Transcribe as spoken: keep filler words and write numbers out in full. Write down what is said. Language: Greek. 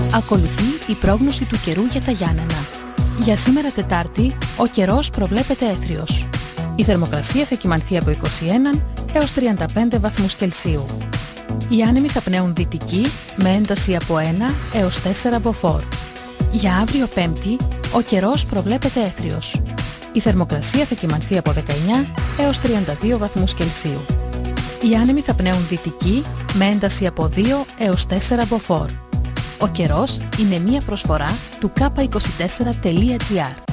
Ακολουθεί η πρόγνωση του καιρού για τα Γιάννενα. Για σήμερα Τετάρτη, ο καιρός προβλέπεται έθριος. Η θερμοκρασία θα κυμανθεί από είκοσι ένα έως τριάντα πέντε βαθμούς Κελσίου. Οι άνεμοι θα πνέουν δυτική με ένταση από ένα έως τέσσερα μποφόρ. Για αύριο Πέμπτη, ο καιρός προβλέπεται έθριος. Η θερμοκρασία θα κυμανθεί από δεκαεννιά έως τριάντα δύο βαθμούς Κελσίου. Οι άνεμοι θα πνέουν δυτική με ένταση από δύο έως τέσσερα μποφόρ. Ο καιρός είναι μία προσφορά του κάπα είκοσι τέσσερα τελεία τζι άρ.